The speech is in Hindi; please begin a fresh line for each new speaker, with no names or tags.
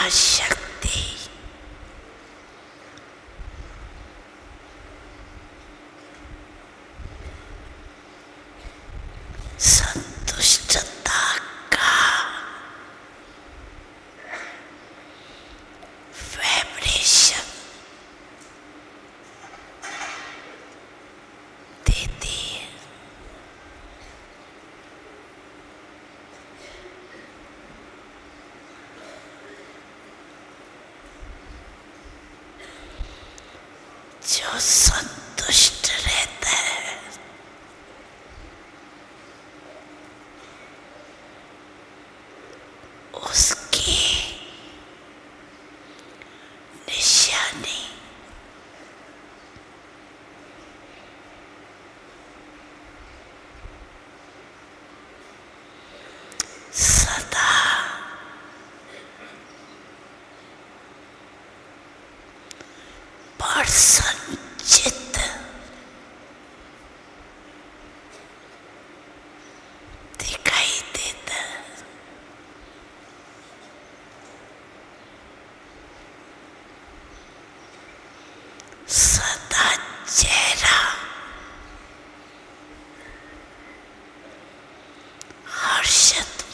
शक्ति संतुष्टता का वाइब्रेशन देती है। जो संतुष्ट रहता है उसकी निशानी सदा प्रसन्नचित्त दिखाई देता है। सदा चेहरा हर्षित